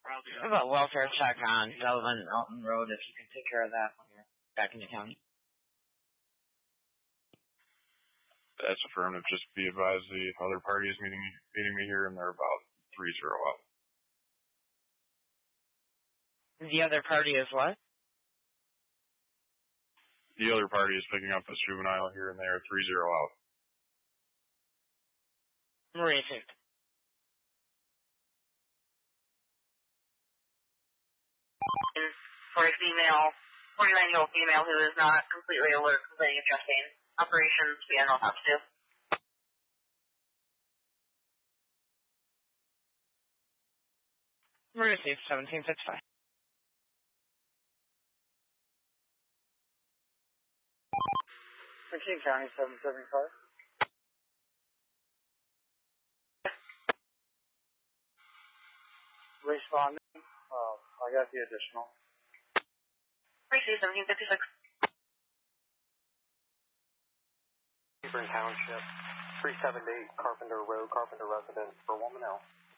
About welfare check on Sullivan Elton Road, if you can take care of that when you're back in the county. That's affirmative. Just be advised the other party is meeting me here, and they're about 3-0 out. The other party is what? The other party is picking up this juvenile here, and they are 3-0 out. Racist. For a female, 49-year-old female who is not completely alert, complaining of chest pain. Operations, BN will have to do. Received 1765. McKean County 775. Responding. I got the additional. Received 1756. Hebron Township, 378 Carpenter Road, Carpenter resident for Womanell.